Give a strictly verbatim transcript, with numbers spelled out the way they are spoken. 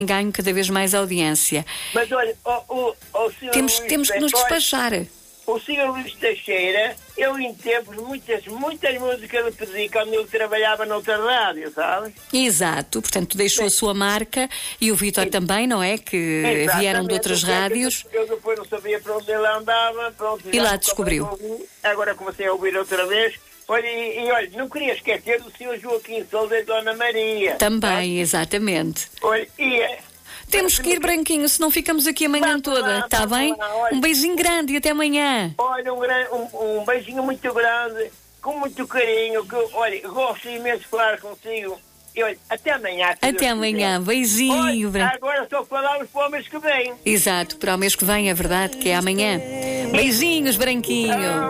ganho cada vez mais audiência. Mas olha, o, o, o senhor Temos, Luís temos que nos Teixeira- despachar. O senhor Luís Teixeira, eu em tempos, muitas, muitas músicas lhe pedi quando ele trabalhava noutra rádio, sabe? Exato, portanto deixou a sua marca e o Vítor também, não é? Que Exatamente, vieram de outras o que é que rádios. Eu depois não sabia para onde ele andava, pronto. E já lá nunca descobriu. mais ouvi. Agora comecei a ouvir outra vez. Olha, e, e olha, não queria esquecer do senhor Joaquim Sousa e Dona Maria. Também, exatamente. Olha, e... é- Temos que ir, Branquinho, senão ficamos aqui a manhã Vamos toda, lá, está vamos bem? lá, olha. Um beijinho grande e até amanhã. Olha, um, gran- um, um beijinho muito grande, com muito carinho, que eu, olha, gosto imenso de falar consigo. E olha, até amanhã. se Até Deus amanhã, quiser. beijinho, Olha, Branquinho. agora só falamos para o mês que vem. Exato, para o mês que vem, é verdade, que é amanhã. Beijinhos, Branquinho.